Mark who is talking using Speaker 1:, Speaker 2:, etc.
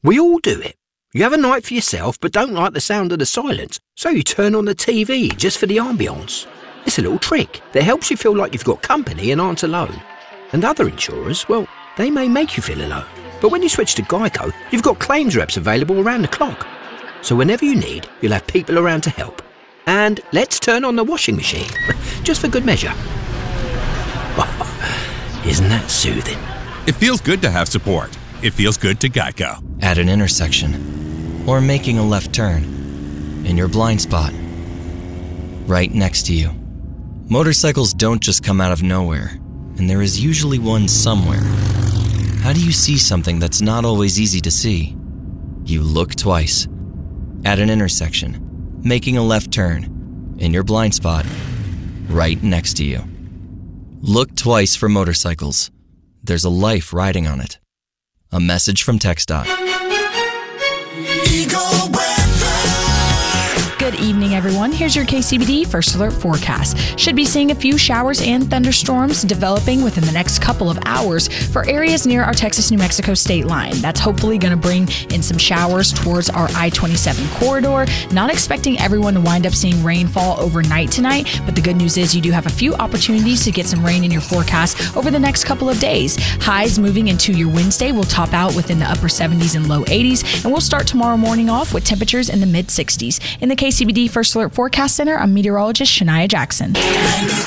Speaker 1: We all do it. You have a night for yourself but don't like the sound of the silence, so you turn on the TV just for the ambience. It's a little trick that helps you feel like you've got company and aren't alone. And other insurers, well, they may make you feel alone. But when you switch to Geico, you've got claims reps available around the clock. So whenever you need, you'll have people around to help. And let's turn on the washing machine, just for good measure. Isn't that soothing?
Speaker 2: It feels good to have support. It feels good to Geico.
Speaker 3: At an intersection, or making a left turn, in your blind spot, right next to you. Motorcycles don't just come out of nowhere, and there is usually one somewhere. How do you see something that's not always easy to see? You look twice. At an intersection, making a left turn, in your blind spot, right next to you. Look twice for motorcycles. There's a life riding on it. A message from TxDOT.
Speaker 4: Good evening, everyone. Here's your KCBD First Alert forecast. Should be seeing a few showers and thunderstorms developing within the next couple of hours for areas near our Texas-New Mexico state line. That's hopefully going to bring in some showers towards our I-27 corridor. Not expecting everyone to wind up seeing rainfall overnight tonight, but the good news is you do have a few opportunities to get some rain in your forecast over the next couple of days. Highs moving into your Wednesday will top out within the upper 70s and low 80s, and we'll start tomorrow morning off with temperatures in the mid 60s. In the KCBD First Alert Forecast Center, I'm meteorologist Shania Jackson.